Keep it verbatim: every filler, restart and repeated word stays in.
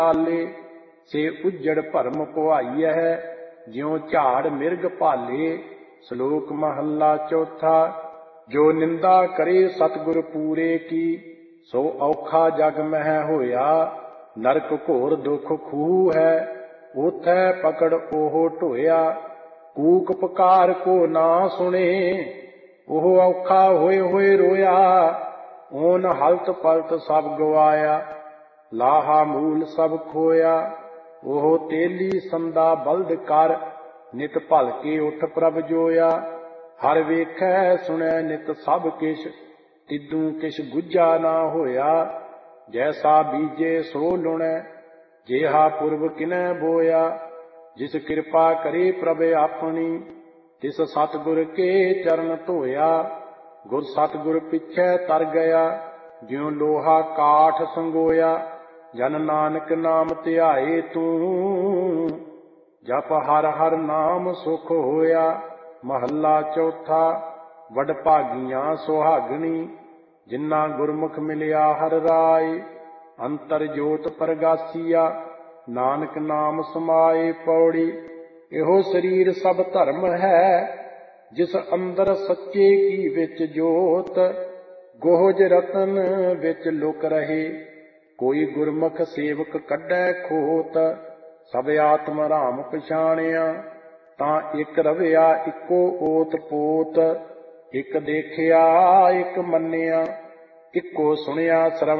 ਆਲੇ। ਸੇ ਉਜੜ ਭਰਮ ਪੁਆਈਐ, ਜਿਉ ਝਾੜ ਮਿਰਗ ਭਾਲੇ। ਸ਼ਲੋਕ ਮਹੱਲਾ ਚੌਥਾ। ਜੋ ਨਿੰਦਾ ਕਰੇ ਸਤਿਗੁਰ ਪੂਰੇ ਕੀ, ਸੋ ਔਖਾ ਜਗ ਮਹਿ ਹੋਇਆ। ਨਰਕ ਘੋਰ ਦੁਖ ਖੂਹ ਹੈ, ਓਥੈ ਪਕੜ ਉਹ ਢੋਇਆ। ਕੂਕ ਪੁਕਾਰ ਕੋ ਨਾ ਸੁਣੇ, ਉਹ ਔਖਾ ਹੋਏ ਹੋਏ ਰੋਇਆ। ਓਨ ਹਲਤ ਪਲਤ ਸਭ ਗਵਾਇਆ, ਲਾਹਾ ਮੂਲ ਸਭ ਖੋਇਆ। ਉਹ ਤੇਲੀ ਸੰਦਾ ਬਲਦ ਕਰ, ਨਿਤ ਭਲਕੇ ਉਠ ਪ੍ਰਭ ਜੋਇਆ। ਹਰ ਵੇਖੈ ਸੁਣੈ ਨਿਤ ਸਭ ਕਿਛ, ਤਿੱਦੂ ਕਿਛ ਗੁੱਝਾ ਨਾ ਹੋਇਆ। ਜੈਸਾ ਬੀਜੇ ਸੋ ਲੁਣੈ, ਜੇਹਾ ਪੁਰਬ ਕਿਨੈ ਬੋਇਆ। ਜਿਸ ਕਿਰਪਾ ਕਰੇ ਪ੍ਰਭ ਆਪਣੀ, ਤਿਸ ਸਤਿਗੁਰ ਕੇ ਚਰਨ ਧੋਇਆ। ਗੁਰ ਸਤਿਗੁਰ ਪਿਛੈ ਤਰ ਗਿਆ, ਜਿਉ ਲੋਹਾ ਕਾਠ ਸੰਗੋਇਆ। ਜਨ ਨਾਨਕ ਨਾਮ ਧਿਆਏ ਤੂੰ, ਜਪ ਹਰ ਹਰ ਨਾਮ ਸੁਖ ਹੋਇਆ। ਮਹੱਲਾ ਚੌਥਾ। ਵਡਭਾਗੀਆਂ ਸੁਹਾਗਣੀ, ਜਿਨ੍ਹਾਂ ਗੁਰਮੁਖ ਮਿਲਿਆ ਹਰਿ ਰਾਇ। ਅੰਤਰ ਜੋਤ ਪਰਗਾਸੀਆ, ਨਾਨਕ ਨਾਮ ਸਮਾਏ। ਪੌੜੀ। ਇਹੋ ਸਰੀਰ ਸਭ ਧਰਮ ਹੈ, ਜਿਸ ਅੰਦਰ ਸੱਚੇ ਕੀ ਵਿੱਚ ਜੋਤ। ਗੋਹਜ ਰਤਨ ਵਿੱਚ ਲੁਕ ਰਹੇ, ਕੋਈ ਗੁਰਮੁਖ ਸੇਵਕ ਕੱਢੈ ਖੋਤ। ਸਭ ਆਤਮ ਰਾਮ ਪਛਾਣਿਆ, ਤਾਂ ਇੱਕ ਰਵਿਆ ਇੱਕੋ ਓਤ ਪੋਤ। ਇੱਕ ਦੇਖਿਆ ਇੱਕ ਮੰਨਿਆ, ਇੱਕੋ ਸੁਣਿਆ ਸਰਵ